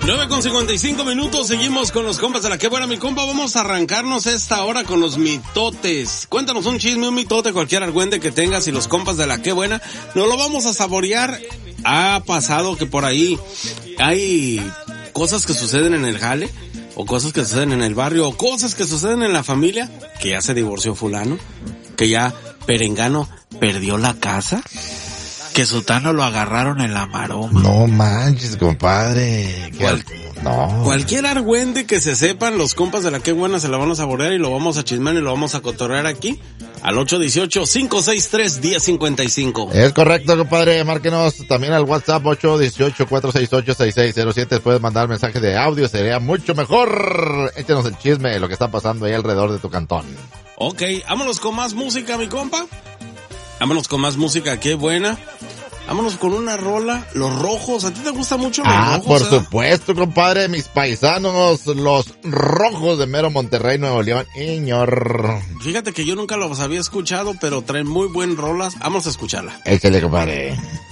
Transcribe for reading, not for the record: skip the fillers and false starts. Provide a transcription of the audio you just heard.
9:55, seguimos con los compas de la que buena, mi compa. Vamos a arrancarnos esta hora con los mitotes. Cuéntanos un chisme, un mitote, cualquier argüende que tengas y los compas de la que buena, nos lo vamos a saborear. Ha pasado que por ahí hay cosas que suceden en el jale, o cosas que suceden en el barrio, o cosas que suceden en la familia, que ya se divorció fulano, que ya Perengano perdió la casa, que Sutano lo agarraron en la maroma. No manches, compadre. No. Cualquier argüende que se sepan, los compas de la que buena se la van a saborear y lo vamos a chismear y lo vamos a cotorrear aquí al 818-563-1055. Es correcto, compadre. Márquenos también al WhatsApp 818-468-6607. Puedes mandar mensaje de audio, sería mucho mejor. Échenos el chisme, lo que está pasando ahí alrededor de tu cantón. Ok, vámonos con más música, mi compa. Vámonos con más música, qué buena. Vámonos con una rola, Los Rojos. ¿A ti te gusta mucho Los Rojos? Por supuesto, compadre. Mis paisanos, Los Rojos de mero Monterrey, Nuevo León. Iñor. Fíjate que yo nunca los había escuchado, pero traen muy buen rolas. Vamos a escucharla. Échale, compadre.